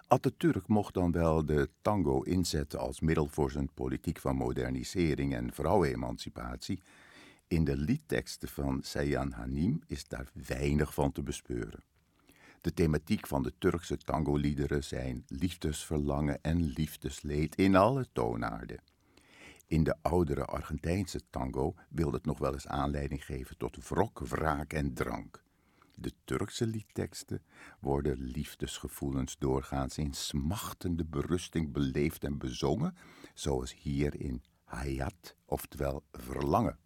Atatürk mocht dan wel de tango inzetten als middel voor zijn politiek van modernisering en vrouwenemancipatie. In de liedteksten van Seyhan Hanim is daar weinig van te bespeuren. De thematiek van de Turkse tangoliederen zijn liefdesverlangen en liefdesleed in alle toonaarden. In de oudere Argentijnse tango wil het nog wel eens aanleiding geven tot wrok, wraak en drank. De Turkse liedteksten worden liefdesgevoelens doorgaans in smachtende berusting beleefd en bezongen, zoals hier in Hayat, oftewel verlangen.